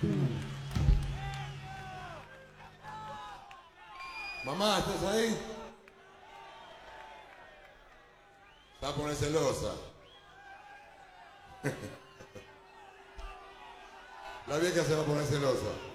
Mamá, ¿estás ahí? Se va a poner celosa. La vieja se va a poner celosa.